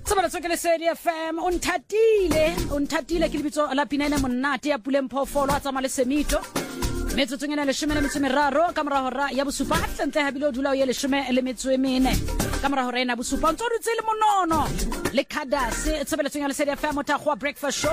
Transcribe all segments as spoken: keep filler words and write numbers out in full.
Sabala tsokele Sedi F M unthatile unthatile ke lebitso la Pinene Monate ya Puleng Phofolo a tsamaya le Semito metso tsengena le shome le metso meraro ka mora hora ya bosupa tlente ha bilo dula o ye le shome le metso e mene ka mora hora ena bosupa ntse re tsele monono le Kadase tsebele tsengela Sedi F M o tagwa breakfast show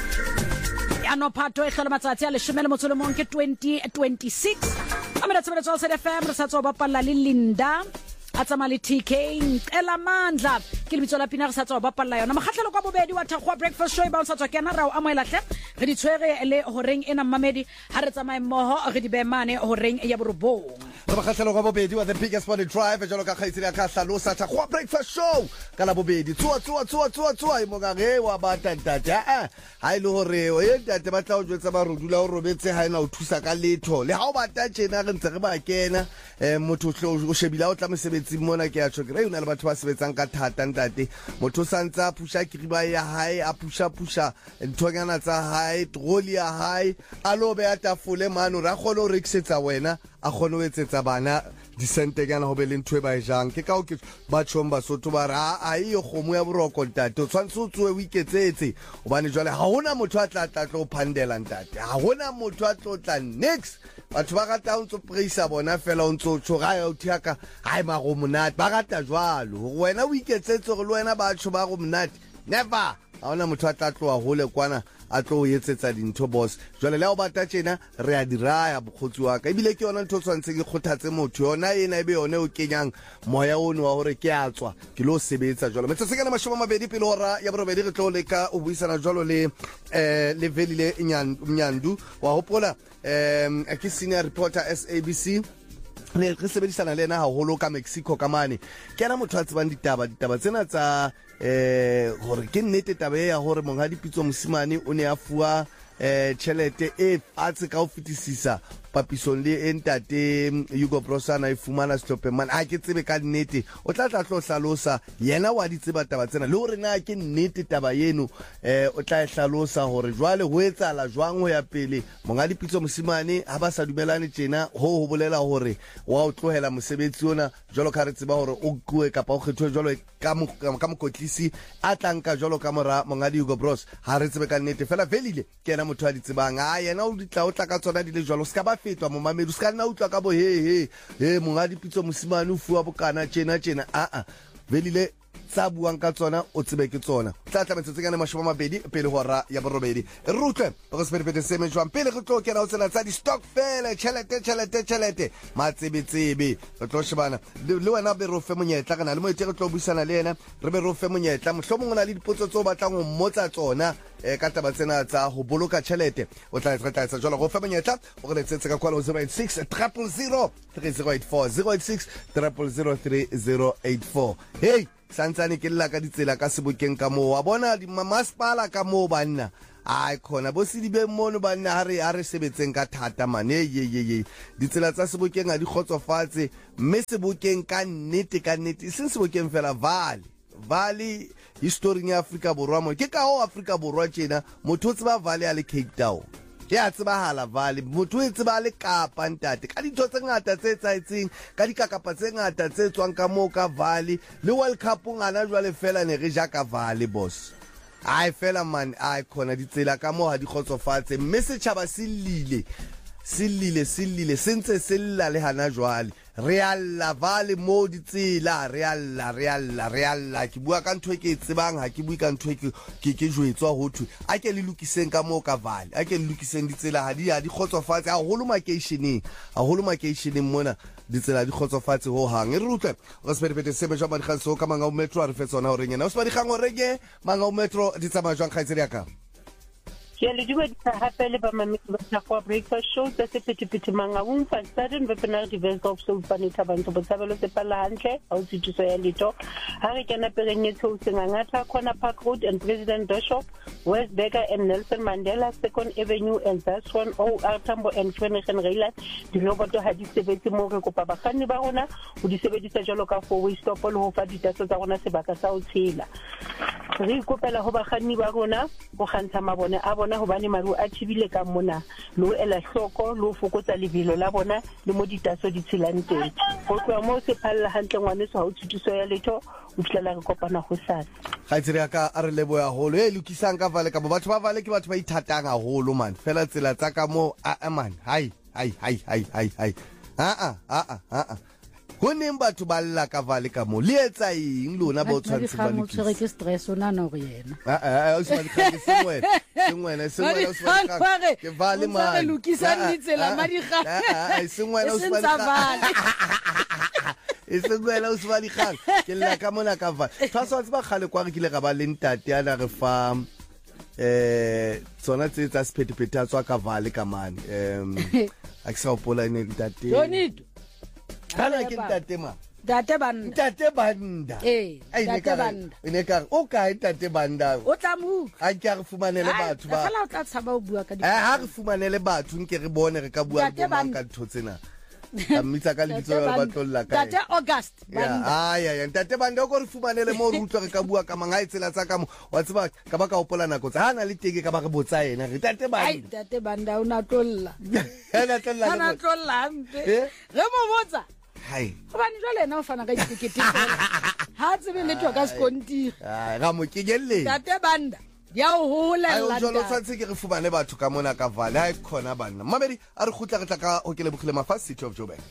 ya no phato e tlhola matsatsi a le shome le motso le mong ke twenty twenty-six amela tsebele tswa Sedi F M re sa tswa ba palla le Linda atsamali T K ela mandla ke lebitso la Pina re sa tswa ba palla yona makgatlelo kwa bobedi wa thagwa breakfast show e ba o sa tswa kena ra o amoela hle re di tshwere le horeng ena mamedi ha re tsamaye mmoho re di be mane horeng ya borobong re makgatlelo kwa bobedi wa the biggest morning drive jalo ka khaitsile ya ka hlalosa thagwa breakfast show ka la bobedi tswa tswa tswa tswa tswa mo ga ge wa ba tantata a ha ile hore o ye tate ba tla o jwetsa ba rodula o robetse ha ena o thusa ka letho le ha o ba tatjena re ntse re ba kena eh motho o shebila o tla mosebetsi mona ke a tshokere una le batho ba sebetsang ka thata ntate motho santsa pusha kiriba ya hae a pusha pusha nthonyana tsa hae troli ya hae a lo be atafole mano ra kholo re kisetsa wena a khone o etsetsa bana disente kana ho be le ntwe ba jang ke ka o ke ba tshomba sotho ba ra a iyo khomo ya boroko ntate o tshwantse o tswe weeketsetse obane jwale ha hona motho a tla tla tlo phandela ntate ha hona motho a tlo tla next batho ba rata o ntso praise bona fela o ntso tshoga ya o thiaka hae ma go monate ba rata jwalo wena weeketsetse go le wena ba tsho ba go monate never ha hona motho a tla tloa hole kwana a tlo yetsetsa dintho boss jwale le o bata tjena re a diraya bokgotsi wa ka ebile ke yona ntho tswantse ke khothatse motho yona ena ebe yone o kenyang moya ono wa hore ke a tswa ke lo sebetsa jwalo metsa sekana mashoma mabedi pele hora ya borobedi re tlo leka o buisana jwalo le eh le velile Nyandu wa hopola em ke senior reporter S A B C le re sebedisana le ena haholo ka Mexico ka mane ke ana motho a tsebang ditaba ditaba tsena tsa eh hore ke nnete tabe ya hore monga dipitso mosimane o ne a fuwa eh chelete e atse ka o fitisisa papisong le entate Hugo Brosana e fumana stopper man a ke tsebe ka nnete o tla tla tlo hlalosa yena wa di tseba taba tsena le hore na ke nnete taba yeno eh o tla hlalosa hore jwale ho etsala jwang ho ya pele monga dipitso mosimane ha ba sa dumelane tjena ho ho bolela hore wa o tlohela mosebetsi ona jwalo ka re tseba hore o kuwe kapa o kgethwe jwalo ka ka mokotlisi a tlanka jwalo ka mora monga Hugo Bros ha re tsebe ka nnete fela velile ke ena motho a di tsebang a yena o ditla o tla ka tsona di le jwalo ska ba fetwa mo mamedu ska nna utlwa ka bo he he he monga dipitso mosimane o fuwa bokana tjena tjena a a velile tsa buang ka tsona o tsebe ke tsona tla tla metsetse kana mashoma mabedi pele hora ya borobedi re rutlwe go se pele se me jwang pele go tlo kena o tsena tsa di stock fela chelete chelete chelete matsebe tsebe re tlo shebana le wena be ro fe monyetla kana le mo ite re tlo buisana le yena re be ro fe monyetla mohlomong ona le dipotso tso batlang go mmotsa tsona e ka taba tsena tsa go boloka chelete o tla re tla tsa jalo go fe monyetla o re tsetse ka kwala zero eight six zero zero three zero eight four zero eight six zero zero three zero eight four hey santsane ke lla ka ditsela ka sebokeng ka mo wa bona di masepala ka mo banna ai khona bo se di be mono banna ha re ha re sebetseng ka thata mane ye ye ye ditsela tsa sebokeng a di khotsofatse mme sebokeng ka nnete ka nnete se sebokeng fela vale vale history ya Afrika borwa mo ke ka ho Afrika borwa tjena motho tseba vale ya le Cape Town ya tsebahala vale motho e tseba le Kapa ntate ka ditho tse ngata tse tsaitseng ka dikakapa tse ngata tse tswang ka mo ka vale le World Cup ngana jwale fela ne re ja ka vale boss ai fela man ai khona ditsela ka mo ha di khotsofatse mme se tshaba silile silile silile sentse sella le hana jwale real la vale mo ditsela real la real la real la ke bua ka ntwe ke tsebang ha ke bui ka ntwe ke ke ke jwetswa ho thwe a ke le lokiseng ka mo ka vale a ke le lokiseng ditsela ha di ha di khotsofatse a holo makeisheneng a holo makeisheneng mona ditsela di khotsofatse ho hang re rutle go se pete se be jwa madi khatso ka manga o metro a re fetsona hore nyena o se madi kgang o reke manga o metro di tsama jwa khaitseri ya ka ya le diwe tsa hape le ba mamedi ba tsa breakfast show tsa se pete manga un fa sudden webinar diverse of so fanita bantu ba tsabelo se pala hantle au tsitso ya lito ha re kena pereng tso sengangata khona Park Road and President Bishop West Berger and Nelson Mandela Second Avenue and that's one O R Tambo and Fenegen Raila di roboto ha di sebetse mo re kopa bakganni ba rona ho di sebedisa jalo ka four way stop le ho fa ditatso tsa rona sebaka sa o tshela re ikopela ho bakganni ba rona go kgantsha mabone a bona hobane maru a thibile ka mona le ho ela hloko le ho fokotsa lebelo la bona le mo ditaso di tshelang teng go tloa mo se phalla hantle ngwaneso ha o thutiso ya letho o fihlela re kopana go sasa ga itsere ka a re leboya holo e lokisang ka vale ka batho ba vale ke batho ba ithatang haholo man fela tsela tsa ka mo a man hai hai hai hai hai hai a a a a a go neng batho ba lla ka vale ka mo le etsa eng lona ba o tshwantse ba le tsere ke stress ona no go yena a a o se ba di sengwe sengwe sengwe o se ba di ke vale man re lokisang ditsela ma di ga a sengwe o se ba di e sengwe o se ba di ga ke lla ka mona ka vale fa so tsa ba khale kwa re kile ga ba le ntate ana re fa eh tsona tse tsa sephetephete tswa ka vale ka mane em a ke sa opola ne ntate Donito kana ke ntate ma Date banda ntate banda eh date banda ene ka o ka ntate banda o tla mu a ke re fumanele batho ba fela o tla tshaba o bua ka di eh ha re fumanele batho nke re bone re ka bua le bona ka thotsena ka mitsa ka lebitso ya ba tlolla ka Date August banda ya ya ntate banda o go re fumanele mo re utlwa re ka bua ka manga itsela tsa ka mo wa tseba ka ba ka opola nako tsa hana le tege ka ba re botsa ena re tate banda ai date banda o na tlolla ena tlolla ana tlolla mpe re mo botsa hai gobane jwale ena o fana ka ditikete ha tsebe le twa ka sekonti ah ga mo kigelle date banda ya o holela ai o jolo tsatse ke re fumane batho ka mona ka vale ha khona banna mamedi a re khutla re tla ka o kele bogile mafa City of Joburg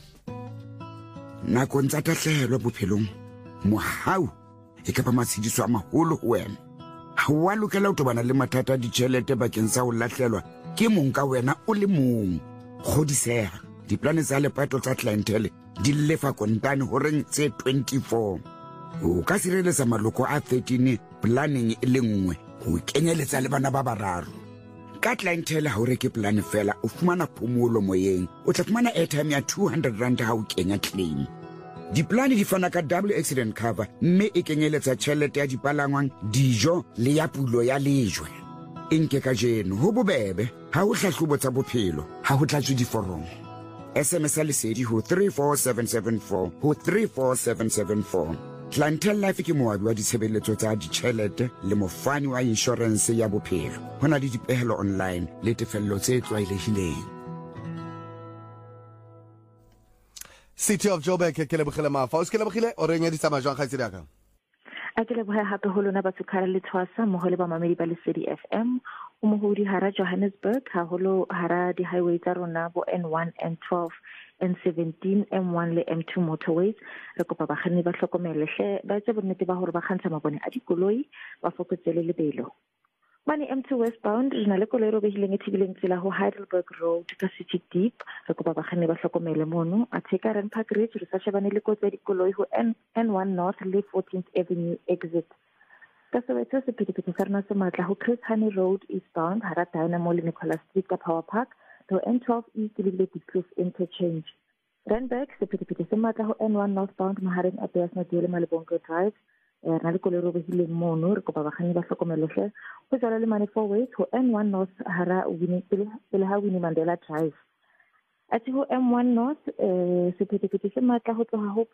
nako ntsa tahlelo bophelong mohau e ka ba matshidiso a maholo ho wena ha wa lokela o tobana le mathata di tšhelete bakeng sa ho lahlelwa ke mong ka wena o le mong godisega diplane tsa lepato tsa clientele di lefa kontane horeng tse twenty-four o ka sireletsa maloko a thirteen planning e le nngwe go kenyeletsa le bana ba bararo ka clientele ha o reke plan fela o fumana phomolo moyeng o tla fumana airtime ya two hundred rand ha o kenya claim diplane di fana ka double accident cover mme e kenyeletsa tšhelete ya dipalangwang dijo le ya pulo ya lejwe enke ka jeno ho bobebe ha o hlahlobo tsa bophelo ha ho tlatswe diforomo S M S lesedi ho three four seven seven four ho three four seven seven four. Clientele Life ke moabi wa ditshebeletso tsa ditšhelete le mofani wa insurance ya bophelo. Ho na le dipehelo online le tefello tse tlwaelehileng. City of Joburg ke le bogile mafa o se ke le bogile o reng ya ditsamaya jwang ga itse diaka a ke le bohe hape ho lona ba tsukara le tshwasa mo hole ba mamedi ba Lesedi F M o mo hodi hara Johannesburg ha holo hara di highway tsa rona bo N one N twelve N seventeen M one le M two motorways re kopa bakganni ba hlokomele hle ba tse bonnete ba hore ba kgantsha mabone a dikoloi ba fokotse le lebelo mane M two westbound re na le koloi ro behileng e thibileng tsela ho Heidelberg Road ka City Deep re kopa bakganni ba hlokomele mono a Theka Rand Park Ridge re sa shebane le kotsi ya dikoloi ho N one North le fourteenth Avenue exit ka Soweto sephethephethe sa rona se matla ho Chris Hani Road eastbound hara Dynamo le Nicholas Street ka Power Park to N twelve East le Diepkloof interchange Randburg sephethephethe se matla ho N one northbound mahareng a Bears Nadiele Malebongo Drive na le koloi ro behileng mono re kopa bakganni ba hlokomele hle ho jala le mane four ways ho N one North hara Winnie pele ha Winnie Mandela Drive ati ho M one North eh sephethephethe se matla ho tloha ho